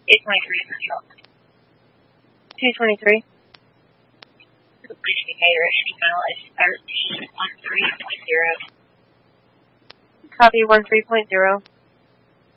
823. 223. Indicator email is 1313.0. Copy 13.0.